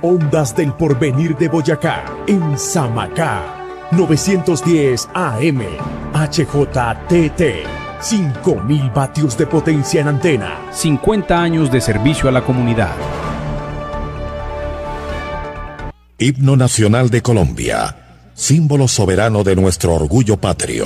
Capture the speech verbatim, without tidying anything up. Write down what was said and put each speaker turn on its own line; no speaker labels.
Ondas del Porvenir de Boyacá, en Samacá. novecientos diez A M, H J T T, cinco mil vatios de potencia en antena.
cincuenta años de servicio a la comunidad.
Himno Nacional de Colombia, símbolo soberano de nuestro orgullo patrio.